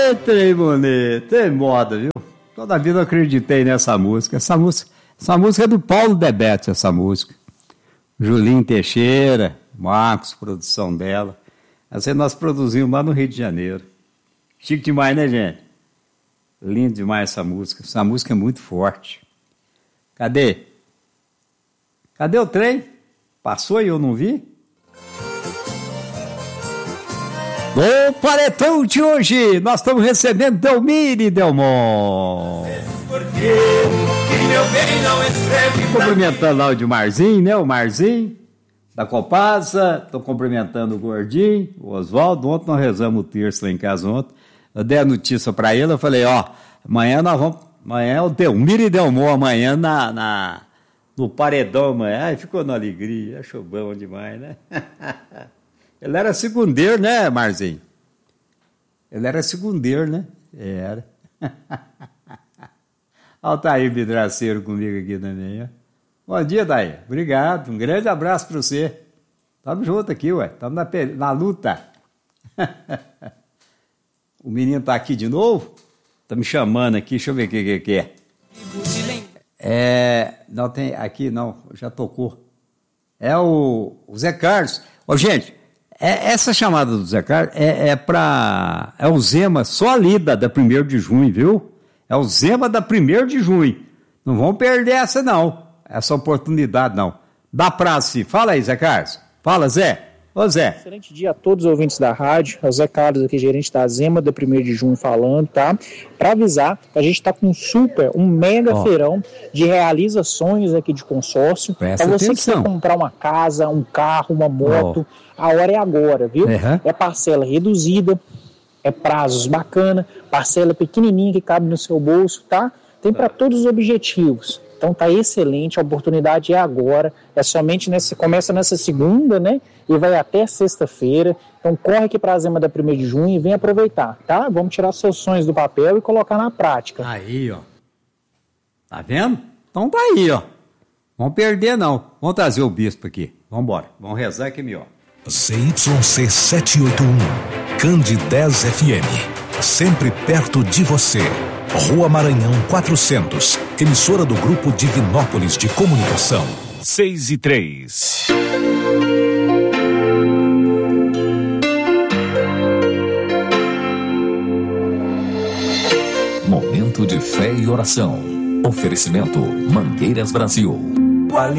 trem bonito, tem moda, viu? Toda a vida eu acreditei nessa música. Essa música é do Paulo Debete, essa música. Julinho Teixeira, Marcos, produção dela. Essa nós produzimos lá no Rio de Janeiro. Chique demais, né, gente? Lindo demais essa música. Essa música é muito forte. Cadê? Cadê o trem? Passou e eu não vi? No paredão de hoje, nós estamos recebendo Delmir e Delmon. Cumprimentando lá o Marzinho, né? O Marzinho, da Copasa. Estou cumprimentando o Gordinho, o Oswaldo. Ontem nós rezamos o terço lá em casa ontem. Eu dei a notícia para ele, eu falei, amanhã nós vamos... Amanhã é o Delmir e Delmon, amanhã no paredão, amanhã. Ai, ficou na alegria, achou bom demais, né? Ele era segundeiro, né, Marzinho? Ele era segundeiro, né? Era. Olha o Tair Vidraceiro comigo aqui também, ó. Bom dia, Tair. Obrigado. Um grande abraço para você. Estamos juntos aqui, ué. Estamos na luta. O menino está aqui de novo? Está me chamando aqui. Deixa eu ver o que é. Não tem aqui, não. Já tocou. É o Zé Carlos. Gente, essa chamada do Zé Carlos é o Zema só ali da 1º de junho, viu? É o Zema da 1º de junho. Não vão perder essa oportunidade, não. Dá prazo, sim. Fala aí, Zé Carlos. Fala, Zé. Ô, Zé. Excelente dia a todos os ouvintes da rádio. É o Zé Carlos aqui, gerente da Zema da 1º de junho falando, tá? Para avisar que a gente está com um mega feirão de realiza sonhos aqui de consórcio. Para você que quer comprar uma casa, um carro, uma moto, a hora é agora, viu? Uhum. É parcela reduzida, é prazos bacana, parcela pequenininha que cabe no seu bolso, tá? Tem para todos os objetivos. Então tá excelente, a oportunidade é agora, começa nessa segunda, né? E vai até sexta-feira. Então corre aqui para a Zema da 1º de junho e vem aproveitar, tá? Vamos tirar seus sonhos do papel e colocar na prática. Aí, ó. Tá vendo? Então tá aí, ó. Vamos perder, não. Vamos trazer o bispo aqui. Vamos embora. Vamos rezar aqui, melhor. ZYC 781, Candidez FM. Sempre perto de você. Rua Maranhão 400, emissora do Grupo Divinópolis de Comunicação. 6:03. Momento de fé e oração. Oferecimento Mangueiras Brasil.